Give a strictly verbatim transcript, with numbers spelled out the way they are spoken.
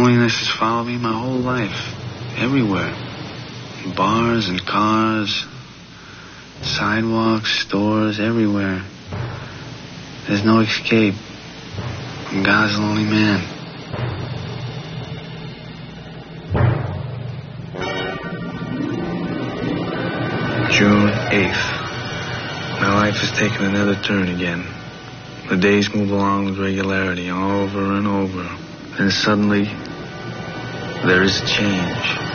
Loneliness has followed me my whole life. Everywhere. In bars and cars, sidewalks, stores, everywhere. There's no escape. I'm God's lonely man. June eighth. My life has taken another turn again. The days move along with regularity over and over. Then suddenly, there is a change.